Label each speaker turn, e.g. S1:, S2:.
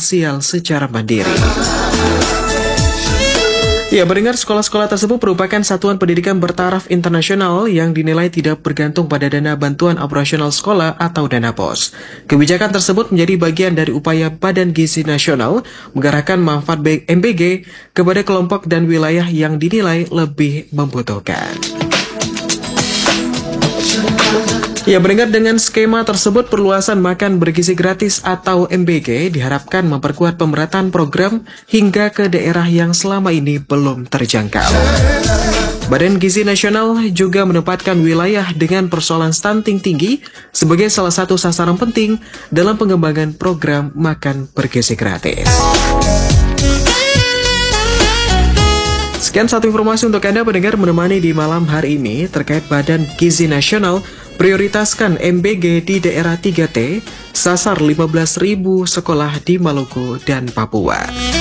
S1: finansial secara mandiri. Ya, mendengar sekolah-sekolah tersebut merupakan satuan pendidikan bertaraf internasional yang dinilai tidak bergantung pada dana bantuan operasional sekolah atau dana POS. Kebijakan tersebut menjadi bagian dari upaya Badan Gizi Nasional mengarahkan manfaat MBG kepada kelompok dan wilayah yang dinilai lebih membutuhkan. Ya, mendengar dengan skema tersebut, perluasan makan bergizi gratis atau MBG diharapkan memperkuat pemerataan program hingga ke daerah yang selama ini belum terjangkau. Badan Gizi Nasional juga menempatkan wilayah dengan persoalan stunting tinggi sebagai salah satu sasaran penting dalam pengembangan program makan bergizi gratis. Sekian satu informasi untuk Anda pendengar menemani di malam hari ini terkait Badan Gizi Nasional prioritaskan MBG di daerah 3T, sasar 15.000 sekolah di Maluku dan Papua.